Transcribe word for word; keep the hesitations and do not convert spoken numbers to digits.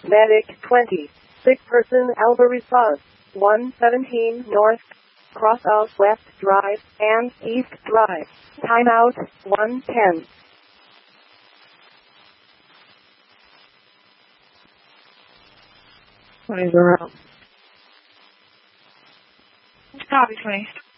Medic twenty. Sick person Alba response. one seventeen North. Cross out West Drive and East Drive. Timeout one ten. twenty zero. Copy, twenty.